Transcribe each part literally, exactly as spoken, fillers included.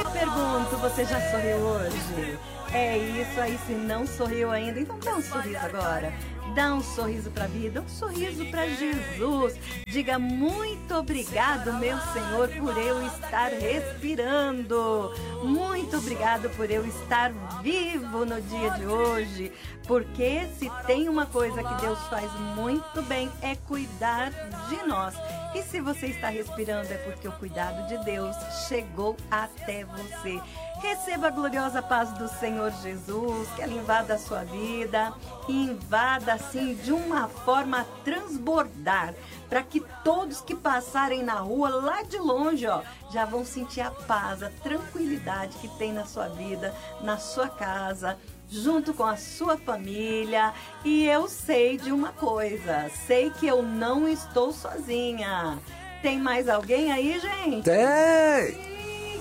Pergunto, você já sorriu hoje? É isso aí, se não sorriu ainda, então dá um sorriso agora. Dá um sorriso para a vida, um sorriso para Jesus. Diga muito obrigado, meu Senhor, por eu estar respirando. Muito obrigado por eu estar vivo no dia de hoje. Porque se tem uma coisa que Deus faz muito bem, é cuidar de nós. E se você está respirando, é porque o cuidado de Deus chegou até você. Receba a gloriosa paz do Senhor Jesus, que ela invada a sua vida, e invada assim de uma forma a transbordar, para que todos que passarem na rua lá de longe, ó, já vão sentir a paz, a tranquilidade que tem na sua vida, na sua casa, junto com a sua família. E eu sei de uma coisa, sei que eu não estou sozinha. Tem mais alguém aí, gente? Tem!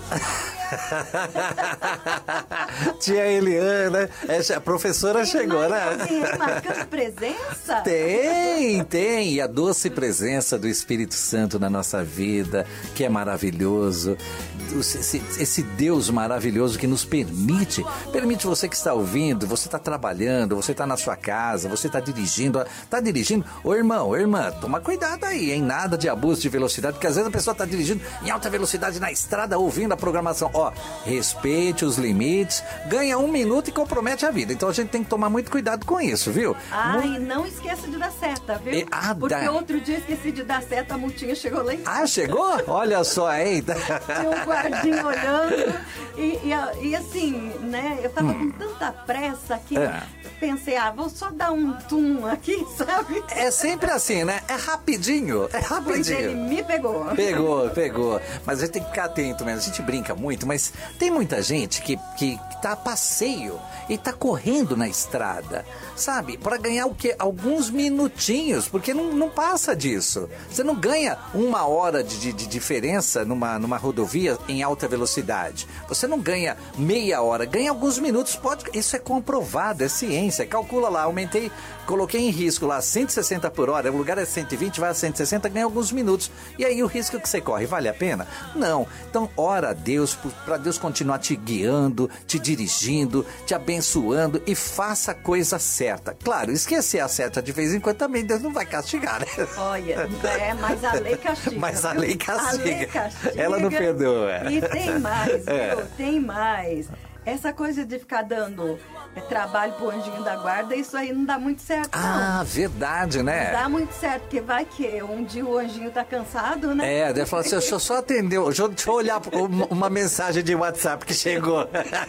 Tia Eliana, a professora tem chegou, né? Alguém marcando presença? Tem, tem. E a doce presença do Espírito Santo na nossa vida, que é maravilhoso. Esse, esse Deus maravilhoso que nos permite, permite você que está ouvindo, você está trabalhando, você está na sua casa, você está dirigindo, está dirigindo. Ô irmão, ô irmã, toma cuidado aí, hein? Nada de abuso de velocidade, porque às vezes a pessoa está dirigindo em alta velocidade na estrada, ouvindo a programação. Ó, respeite os limites, ganha um minuto e compromete a vida. Então a gente tem que tomar muito cuidado com isso, viu? Ah, Muito... e não esqueça de dar seta, viu? E, ah, porque dá. outro dia esqueci de dar seta, a multinha chegou lá em casa. Ah, chegou? Olha só, hein? Tinha um guardinha olhando e, e, e assim, né, eu tava hum. com tanta pressa que é. pensei, ah, vou só dar um tum aqui, sabe? É sempre assim, né? É rapidinho, é rapidinho. Pois ele me pegou. Pegou, pegou. Mas a gente tem que ficar atento mesmo. A gente brinca muito, mas tem muita gente que, que tá a passeio e tá correndo na estrada, sabe? Para ganhar o quê? Alguns minutinhos, porque não, não passa disso. Você não ganha uma hora de, de, de diferença numa, numa rodovia em alta velocidade. Você não ganha meia hora, ganha alguns minutos. Pode, isso é comprovado, é ciência. Calcula lá, aumentei, coloquei em risco lá cento e sessenta por hora, o lugar é cento e vinte, vai a cento e sessenta, ganha alguns minutos. E aí o risco que você corre, vale a pena? Não. Então, ora a Deus, para Deus continuar te guiando, te dirigindo, te abençoando e faça a coisa certa. Claro, esquecer a certa de vez em quando também Deus não vai castigar, né? Olha, é, mas a lei castiga. Mas a lei castiga. A lei castiga. Ela não perdoa. E tem mais, é. viu? Tem mais. Essa coisa de ficar dando é, trabalho pro anjinho da guarda, isso aí não dá muito certo, não. Ah, verdade, né? Não dá muito certo, porque vai que um dia o anjinho tá cansado, né? É, deve falar assim, deixa eu só atender, deixa eu olhar uma, uma mensagem de WhatsApp que chegou.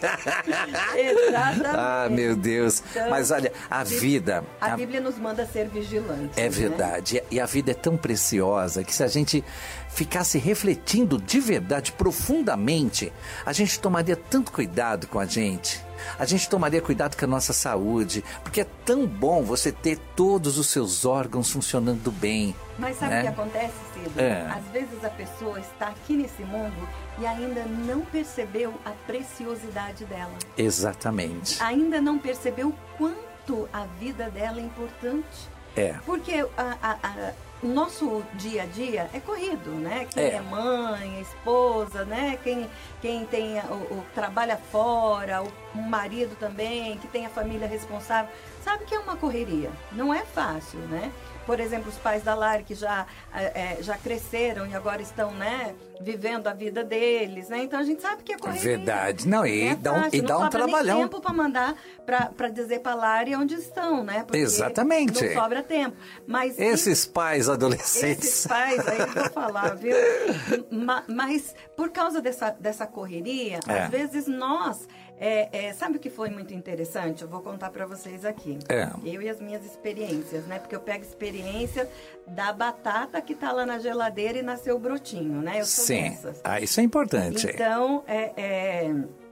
Exatamente. Ah, meu Deus. Então, mas olha, a vida... A, a Bíblia nos manda ser vigilantes. É verdade. Né? E a vida é tão preciosa que se a gente ficasse refletindo de verdade, profundamente, a gente tomaria tanto cuidado com a gente. A gente tomaria cuidado com a nossa saúde, porque é tão bom você ter todos os seus órgãos funcionando bem. Mas sabe o né? que acontece, Cid? É. Às vezes a pessoa está aqui nesse mundo e ainda não percebeu a preciosidade dela. Exatamente. Ainda não percebeu o quanto a vida dela é importante. É. Porque a, a, a, o nosso dia a dia é corrido, né? Quem é, é mãe, é esposa, né? Quem, quem tem o, o trabalha fora, o marido também, que tem a família responsável, sabe que é uma correria. Não é fácil, né? Por exemplo, os pais da Lari que já, é, já cresceram e agora estão, né, vivendo a vida deles, né? Então a gente sabe que é correria. Verdade. Não, e é dá um, e dá um trabalhão. Não sobra tempo para mandar, para dizer para a Lari onde estão, né? Porque exatamente. Não sobra tempo. Mas esses e, pais adolescentes. Esses pais, aí eu vou falar, viu? Mas por causa dessa, dessa correria, é. às vezes nós... É, é, sabe o que foi muito interessante? Eu vou contar para vocês aqui. É. Eu e as minhas experiências, né? Porque eu pego experiência da batata que tá lá na geladeira e nasceu o brotinho, né? Eu sou Sim. dessas. Ah, isso é importante. Então, é, é,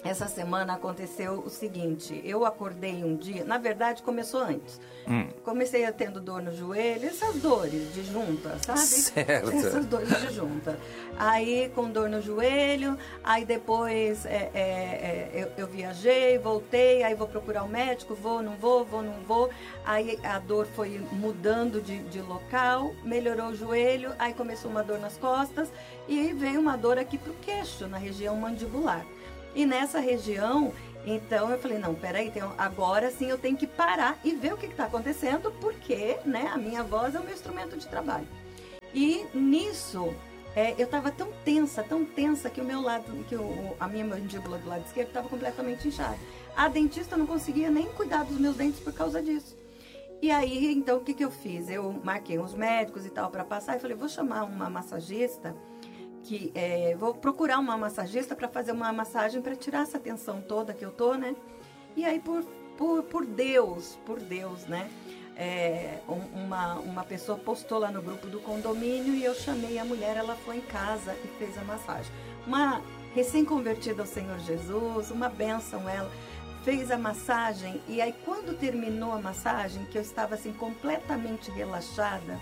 essa semana aconteceu o seguinte, eu acordei um dia, na verdade começou antes. Hum. Comecei a tendo dor no joelho, essas dores de junta, sabe? Certo. Essas dores de junta. Aí com dor no joelho, aí depois é, é, é, eu, eu viajei, voltei, aí vou procurar o médico, vou, não vou, vou, não vou. Aí a dor foi mudando de, de local, melhorou o joelho, aí começou uma dor nas costas e veio uma dor aqui pro queixo, na região mandibular. E nessa região, então eu falei, não, peraí, tem, agora sim eu tenho que parar e ver o que está acontecendo, porque, né, a minha voz é o meu instrumento de trabalho. E nisso, é, eu estava tão tensa, tão tensa, que o meu lado, que o, a minha mandíbula do lado esquerdo estava completamente inchada. A dentista não conseguia nem cuidar dos meus dentes por causa disso. E aí, então, o que, que eu fiz? Eu marquei uns médicos e tal para passar, e falei, vou chamar uma massagista, que é, vou procurar uma massagista para fazer uma massagem para tirar essa tensão toda que eu tô, né? E aí, por, por, por Deus, por Deus, né? É, uma, uma pessoa postou lá no grupo do condomínio e eu chamei a mulher, ela foi em casa e fez a massagem. Uma recém-convertida ao Senhor Jesus, uma bênção ela, fez a massagem e aí quando terminou a massagem, que eu estava assim completamente relaxada,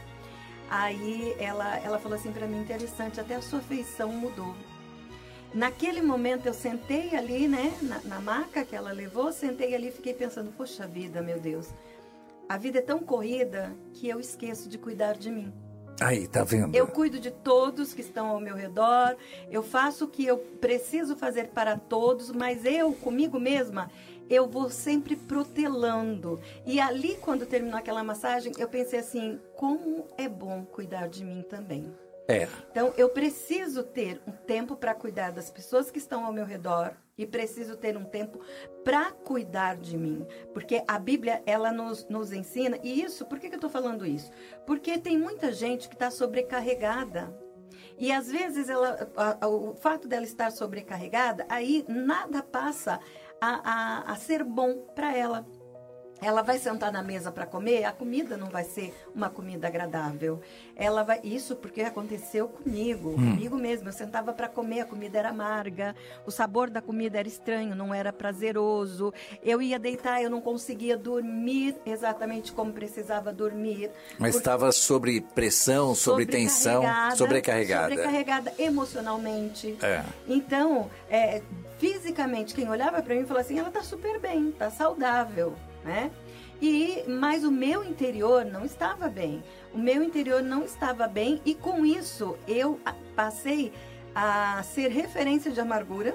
aí ela, ela falou assim para mim, interessante, até a sua feição mudou. Naquele momento eu sentei ali, né, na, na maca que ela levou, sentei ali e fiquei pensando, poxa vida, meu Deus, a vida é tão corrida que eu esqueço de cuidar de mim. Aí, tá vendo? Eu cuido de todos que estão ao meu redor, eu faço o que eu preciso fazer para todos, mas eu, comigo mesma, eu vou sempre protelando. E ali, quando terminou aquela massagem, eu pensei assim, como é bom cuidar de mim também. É. Então, eu preciso ter um tempo para cuidar das pessoas que estão ao meu redor e preciso ter um tempo para cuidar de mim. Porque a Bíblia, ela nos, nos ensina, e isso, por que, que eu estou falando isso? Porque tem muita gente que está sobrecarregada. E às vezes, ela, a, a, o fato dela estar sobrecarregada, aí nada passa a, a, a ser bom para ela. Ela vai sentar na mesa para comer, a comida não vai ser uma comida agradável. Ela vai, isso porque aconteceu comigo, hum. comigo mesmo. Eu sentava para comer, a comida era amarga, o sabor da comida era estranho, não era prazeroso. Eu ia deitar, eu não conseguia dormir exatamente como precisava dormir. Mas estava sobre pressão, sobre tensão, sobrecarregada. Sobrecarregada emocionalmente. É. Então, é, fisicamente, quem olhava para mim falou assim, ela está super bem, está saudável. Né? E, mas o meu interior não estava bem. O meu interior não estava bem e com isso eu passei a ser referência de amargura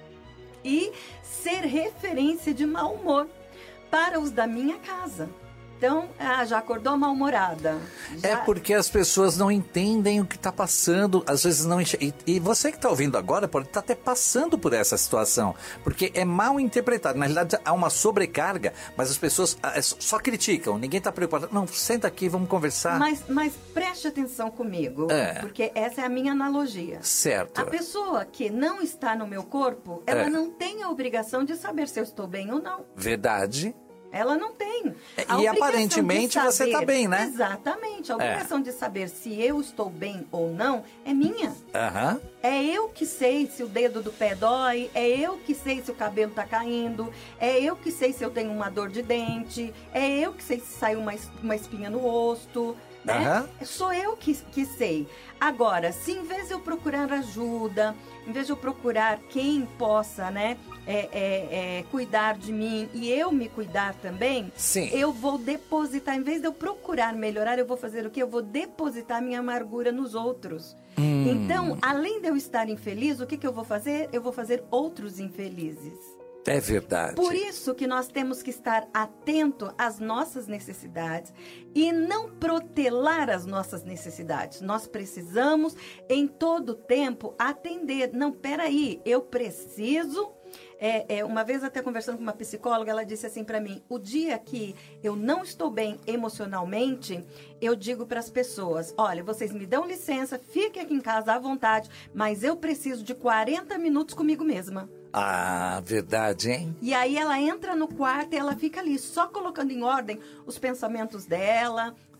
e ser referência de mau humor para os da minha casa. Então, ah, já acordou mal-humorada. Já... É porque as pessoas não entendem o que está passando, às vezes não enxergam. E, e você que está ouvindo agora pode estar tá até passando por essa situação, porque é mal interpretado. Na realidade, há uma sobrecarga, mas as pessoas ah, só criticam, ninguém está preocupado. Não, senta aqui, vamos conversar. Mas, mas preste atenção comigo, é. porque essa é a minha analogia. Certo. A pessoa que não está no meu corpo, ela é. não tem a obrigação de saber se eu estou bem ou não. Verdade. Ela não tem. A e aparentemente saber, você está bem, né? Exatamente. A obrigação é. de saber se eu estou bem ou não é minha. Uhum. É eu que sei se o dedo do pé dói, é eu que sei se o cabelo está caindo, é eu que sei se eu tenho uma dor de dente, é eu que sei se saiu uma, uma espinha no rosto. Né? Uhum. Sou eu que, que sei. Agora, se em vez de eu procurar ajuda, em vez de eu procurar quem possa, né, é, é, é, cuidar de mim e eu me cuidar também, Sim. eu vou depositar, em vez de eu procurar melhorar, eu vou fazer o quê? Eu vou depositar minha amargura nos outros. Hum. Então, além de eu estar infeliz, o que, que eu vou fazer? Eu vou fazer outros infelizes. É verdade. Por isso que nós temos que estar atento às nossas necessidades e não protelar as nossas necessidades. Nós precisamos, em todo tempo, atender. Não, peraí, eu preciso... É, é, uma vez até conversando com uma psicóloga, ela disse assim para mim, o dia que eu não estou bem emocionalmente, eu digo para as pessoas, olha, vocês me dão licença, fiquem aqui em casa à vontade, mas eu preciso de quarenta minutos comigo mesma. Ah, verdade, hein? E aí ela entra no quarto e ela fica ali, só colocando em ordem os pensamentos dela,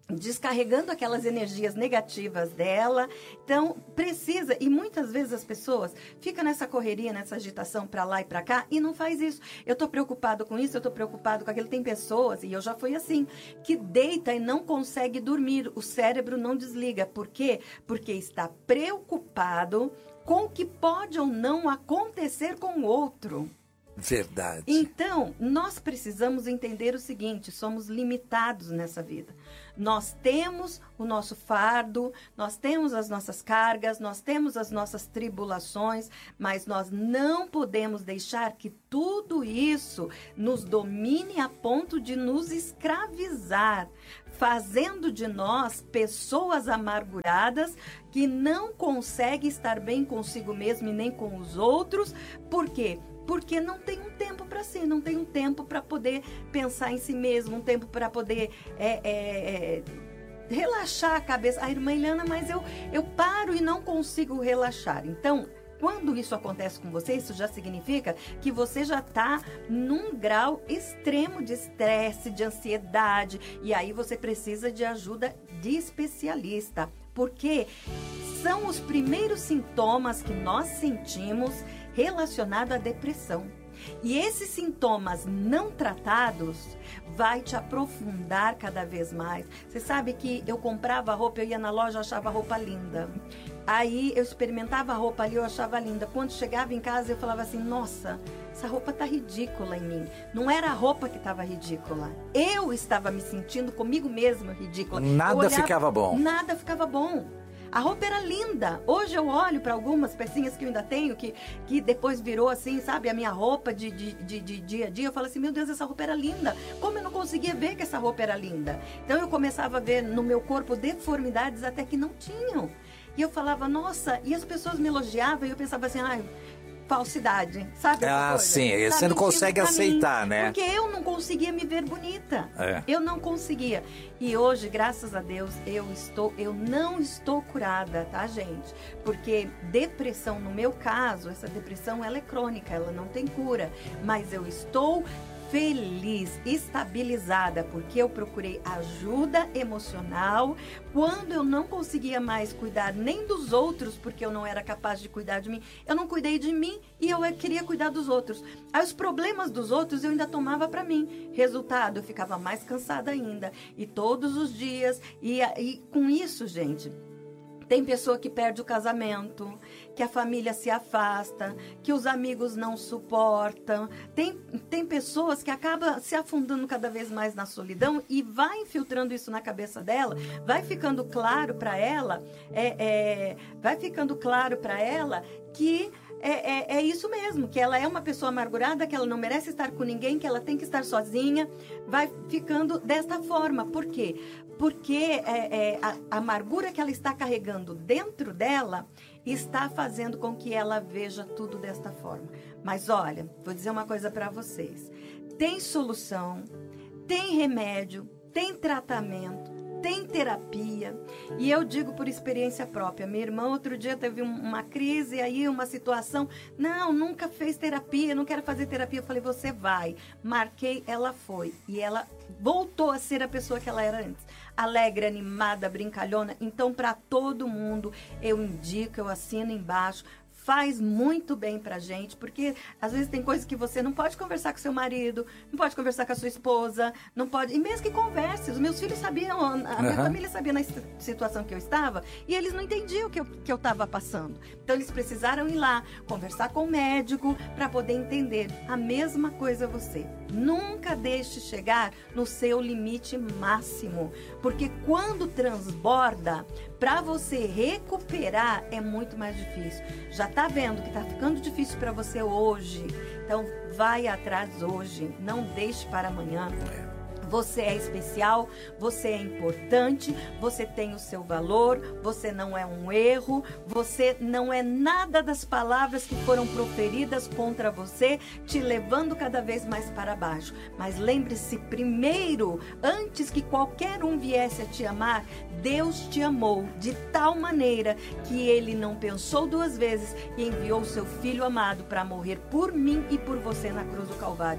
descarregando aquelas energias negativas dela. Então, precisa, e muitas vezes as pessoas ficam nessa correria, nessa agitação para lá e para cá, e não faz isso. Eu estou preocupado com isso, eu estou preocupado com aquilo. Tem pessoas, e eu já fui assim, que deita e não consegue dormir, o cérebro não desliga. Por quê? Porque está preocupado com o que pode ou não acontecer com o outro. Verdade. Então, nós precisamos entender o seguinte, somos limitados nessa vida. Nós temos o nosso fardo, nós temos as nossas cargas, nós temos as nossas tribulações, mas nós não podemos deixar que tudo isso nos domine a ponto de nos escravizar, fazendo de nós pessoas amarguradas que não conseguem estar bem consigo mesmo e nem com os outros. Por quê? Porque não tem um tempo para si, não tem um tempo para poder pensar em si mesmo, um tempo para poder é, é, é, relaxar a cabeça. A irmã Eliana, mas eu, eu paro e não consigo relaxar. Então, quando isso acontece com você, isso já significa que você já está num grau extremo de estresse, de ansiedade, e aí você precisa de ajuda de especialista, porque são os primeiros sintomas que nós sentimos relacionados à depressão. E esses sintomas não tratados vai te aprofundar cada vez mais. Você sabe que eu comprava roupa, eu ia na loja, eu achava a roupa linda. Aí eu experimentava a roupa ali, eu achava linda. Quando chegava em casa, eu falava assim, nossa, essa roupa tá ridícula em mim. Não era a roupa que estava ridícula. Eu estava me sentindo comigo mesma ridícula. Nada olhava, ficava bom. Nada ficava bom. A roupa era linda. Hoje eu olho para algumas pecinhas que eu ainda tenho, que, que depois virou assim, sabe, a minha roupa de, de, de, de dia a dia. Eu falo assim, meu Deus, essa roupa era linda. Como eu não conseguia ver que essa roupa era linda? Então eu começava a ver no meu corpo deformidades até que não tinham. E eu falava, nossa, e as pessoas me elogiavam e eu pensava assim, ai, falsidade, sabe? Ah, coisa? sim, Tá você não consegue aceitar, mim, né? Porque eu não conseguia me ver bonita. É. Eu não conseguia. E hoje, graças a Deus, eu estou, eu não estou curada, tá, gente? Porque depressão, no meu caso, essa depressão, ela é crônica, ela não tem cura. Mas eu estou feliz, estabilizada, porque eu procurei ajuda emocional quando eu não conseguia mais cuidar nem dos outros, porque eu não era capaz de cuidar de mim. Eu não cuidei de mim e eu queria cuidar dos outros. Aí os problemas dos outros eu ainda tomava para mim. Resultado, eu ficava mais cansada ainda. E todos os dias, e, e com isso, gente... Tem pessoa que perde o casamento, que a família se afasta, que os amigos não suportam. Tem, tem pessoas que acabam se afundando cada vez mais na solidão e vai infiltrando isso na cabeça dela, vai ficando claro para ela, é, é, vai ficando claro para ela que é, é, é isso mesmo, que ela é uma pessoa amargurada, que ela não merece estar com ninguém, que ela tem que estar sozinha, vai ficando desta forma. Por quê? Porque é, é, a, a amargura que ela está carregando dentro dela está fazendo com que ela veja tudo desta forma. Mas olha, vou dizer uma coisa para vocês. Tem solução, tem remédio, tem tratamento, tem terapia. E eu digo por experiência própria. Minha irmã outro dia teve um, uma crise, aí uma situação. Não, nunca fez terapia, não quero fazer terapia. Eu falei, você vai. Marquei, ela foi. E ela voltou a ser a pessoa que ela era antes. Alegre, animada, brincalhona. Então, para todo mundo, eu indico, eu assino embaixo. Faz muito bem pra gente, porque às vezes tem coisas que você não pode conversar com seu marido, não pode conversar com a sua esposa, não pode, e mesmo que converse, os meus filhos sabiam, a minha uhum. família sabia na situação que eu estava, e eles não entendiam o que eu, que eu estava passando. Então eles precisaram ir lá, conversar com o médico, para poder entender. A mesma coisa você. Nunca deixe chegar no seu limite máximo, porque quando transborda, para você recuperar é muito mais difícil. Já tá vendo que tá ficando difícil para você hoje, então vai atrás hoje, não deixe para amanhã. Você é especial, você é importante, você tem o seu valor, você não é um erro, você não é nada das palavras que foram proferidas contra você, te levando cada vez mais para baixo. Mas lembre-se, primeiro, antes que qualquer um viesse a te amar, Deus te amou de tal maneira que Ele não pensou duas vezes e enviou o seu Filho amado para morrer por mim e por você na cruz do Calvário.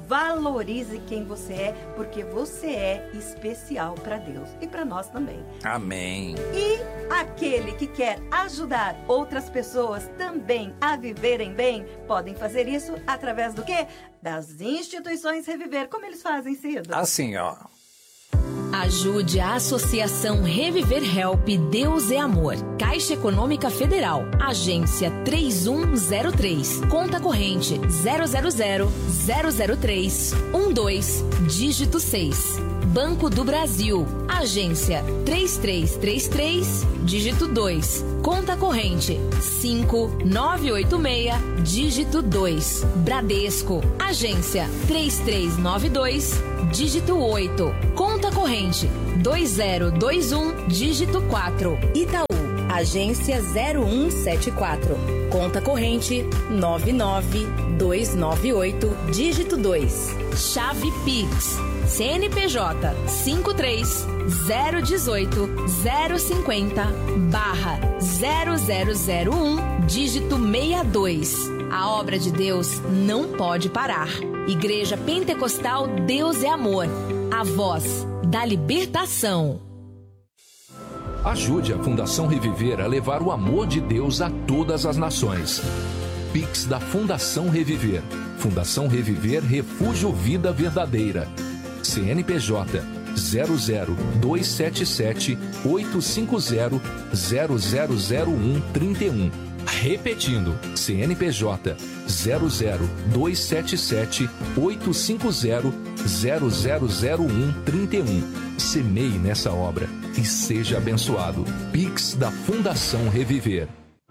valorize quem você é, porque você é especial para Deus e para nós também. Amém. E aquele que quer ajudar outras pessoas também a viverem bem, podem fazer isso através do quê? Das instituições Reviver. Como eles fazem, Cido? Assim, ó. Ajude a Associação Reviver Help Deus é Amor. Caixa Econômica Federal. Agência três um zero três. Conta corrente zero zero zero zero zero três um dois, dígito seis. Banco do Brasil. Agência três três três três, dígito dois. Conta corrente cinco nove oito seis, dígito dois. Bradesco. Agência três três nove dois, dígito oito. Conta corrente dois zero dois um, dígito quatro. Itaú. Agência zero um sete quatro. Conta corrente nove nove dois nove oito, dígito dois. Chave Pix. C N P J cinco três zero um oito zero cinco zero barra zero zero zero um, dígito sessenta e dois. A obra de Deus não pode parar. Igreja Pentecostal Deus é Amor. A voz da libertação. Ajude a Fundação Reviver a levar o amor de Deus a todas as nações. Pix da Fundação Reviver. Fundação Reviver Refúgio Vida Verdadeira. C N P J zero zero dois sete sete oito cinco zero zero zero zero um três um. Repetindo, C N P J zero zero dois sete sete oito cinco zero zero zero zero um três um. Semeie nessa obra e seja abençoado. Pix da Fundação Reviver.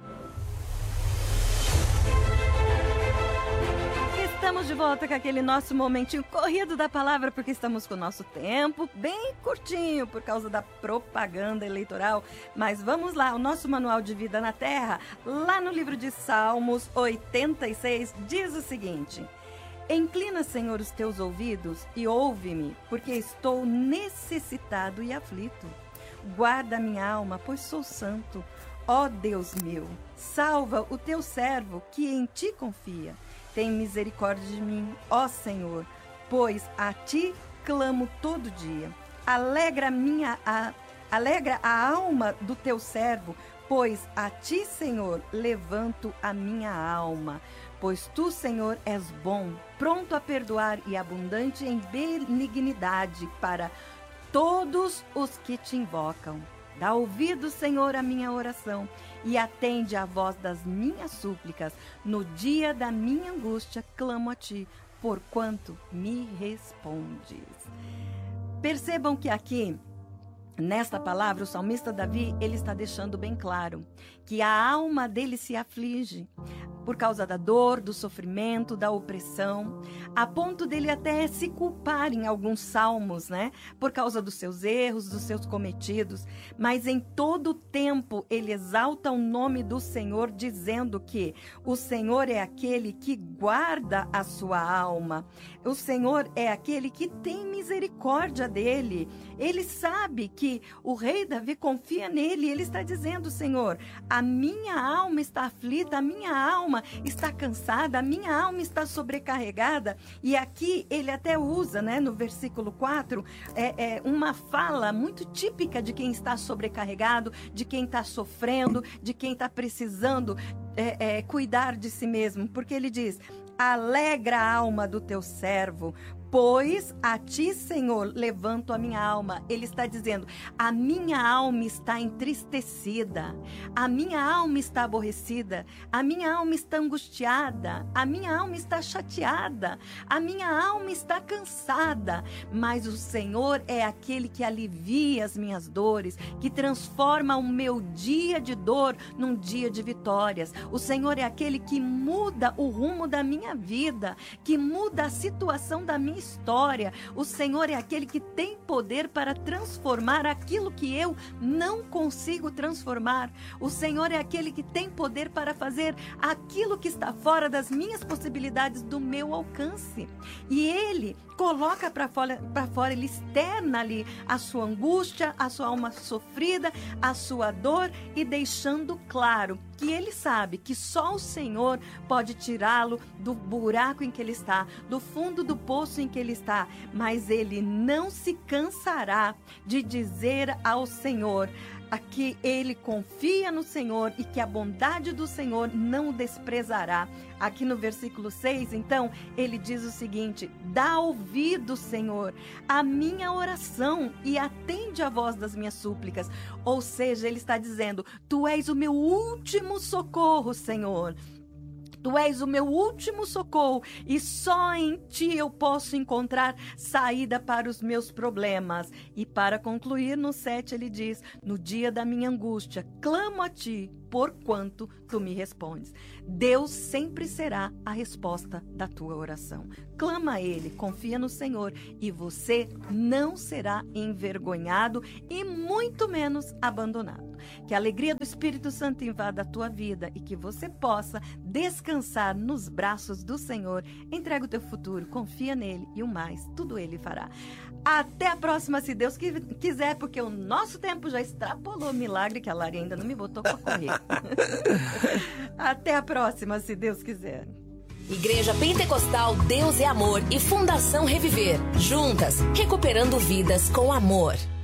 Estamos de volta com aquele nosso momentinho corrido da palavra, porque estamos com o nosso tempo bem curtinho por causa da propaganda eleitoral. Mas vamos lá, o nosso manual de vida na terra, lá no livro de Salmos oitenta e seis, diz o seguinte: Inclina, Senhor, os teus ouvidos e ouve-me, porque estou necessitado e aflito. Guarda a minha alma, pois sou santo. Ó Deus meu, salva o teu servo que em ti confia. Tem misericórdia de mim, ó Senhor, pois a ti clamo todo dia. Alegra, minha, a, alegra a alma do teu servo, pois a ti, Senhor, levanto a minha alma. Pois tu, Senhor, és bom, pronto a perdoar e abundante em benignidade para todos os que te invocam. Dá ouvido, Senhor, à minha oração e atende à voz das minhas súplicas. No dia da minha angústia, clamo a ti, porquanto me respondes. Percebam que aqui, nesta palavra, o salmista Davi, ele está deixando bem claro que a alma dele se aflige por causa da dor, do sofrimento, da opressão, a ponto dele até se culpar em alguns salmos, né? Por causa dos seus erros, dos seus cometidos. Mas em todo tempo ele exalta o nome do Senhor, dizendo que o Senhor é aquele que guarda a sua alma. O Senhor é aquele que tem misericórdia dele. Ele sabe que o rei Davi confia nele. Ele está dizendo: Senhor, a minha alma está aflita, a minha alma está cansada, a minha alma está sobrecarregada. E aqui ele até usa, né, no versículo quatro, é, é uma fala muito típica de quem está sobrecarregado, de quem está sofrendo, de quem está precisando é, é, cuidar de si mesmo. Porque ele diz: alegra a alma do teu servo, pois a ti, Senhor, levanto a minha alma. Ele está dizendo: a minha alma está entristecida, a minha alma está aborrecida, a minha alma está angustiada, a minha alma está chateada, a minha alma está cansada. Mas o Senhor é aquele que alivia as minhas dores, que transforma o meu dia de dor num dia de vitórias. O Senhor é aquele que muda o rumo da minha vida, que muda a situação da minha história. O Senhor é aquele que tem poder para transformar aquilo que eu não consigo transformar. O Senhor é aquele que tem poder para fazer aquilo que está fora das minhas possibilidades, do meu alcance. E Ele coloca para fora, para fora, Ele externa ali a sua angústia, a sua alma sofrida, a sua dor, e deixando claro que ele sabe que só o Senhor pode tirá-lo do buraco em que ele está, do fundo do poço em que ele está, mas ele não se cansará de dizer ao Senhor que ele confia no Senhor e que a bondade do Senhor não o desprezará. Aqui no versículo seis, então, ele diz o seguinte: dá ouvido, Senhor, à minha oração e atende a voz das minhas súplicas. Ou seja, ele está dizendo: tu és o meu último socorro, Senhor. Tu és o meu último socorro e só em ti eu posso encontrar saída para os meus problemas. E para concluir, no sete ele diz: no dia da minha angústia, clamo a ti, porquanto tu me respondes. Deus sempre será a resposta da tua oração. Clama a Ele, confia no Senhor e você não será envergonhado e muito menos abandonado. Que a alegria do Espírito Santo invada a tua vida e que você possa descansar nos braços do Senhor. Entrega o teu futuro, confia nele e o mais, tudo Ele fará. Até a próxima, se Deus quiser, porque o nosso tempo já extrapolou. Milagre que a Lari ainda não me botou para correr. Até a próxima, se Deus quiser. Igreja Pentecostal Deus é Amor e Fundação Reviver. Juntas, recuperando vidas com amor.